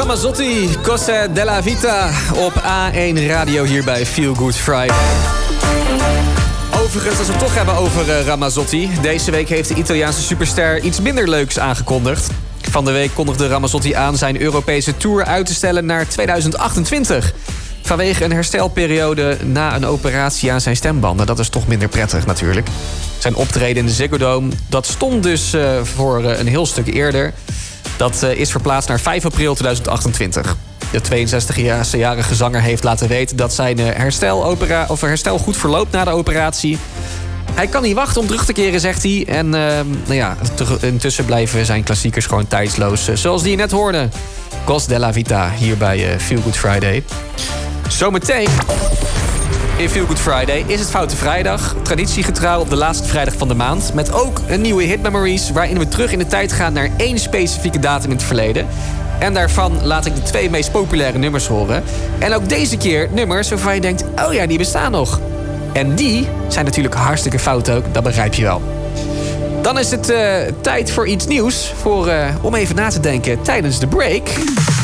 Ramazzotti, Cose della Vita op A1 Radio hier bij Feel Good Friday. Overigens, als we het toch hebben over Ramazzotti. Deze week heeft de Italiaanse superster iets minder leuks aangekondigd. Van de week kondigde Ramazzotti aan zijn Europese tour uit te stellen naar 2028. Vanwege een herstelperiode na een operatie aan zijn stembanden. Dat is toch minder prettig natuurlijk. Zijn optreden in de Ziggo Dome, dat stond dus voor een heel stuk eerder. Dat is verplaatst naar 5 april 2028. De 62-jarige zanger heeft laten weten dat zijn herstel goed verloopt na de operatie. Hij kan niet wachten om terug te keren, zegt hij. En intussen blijven zijn klassiekers gewoon tijdsloos. Zoals die je net hoorde. Cos della Vita, hier bij Feel Good Friday. Zometeen in Feel Good Friday is het Foute Vrijdag. Traditiegetrouw op de laatste vrijdag van de maand. Met ook een nieuwe Hit Memories, waarin we terug in de tijd gaan naar 1 specifieke datum in het verleden. En daarvan laat ik de 2 meest populaire nummers horen. En ook deze keer nummers waarvan je denkt, oh ja, die bestaan nog. En die zijn natuurlijk hartstikke fout ook, dat begrijp je wel. Dan is het tijd voor iets nieuws. Om even na te denken tijdens de break.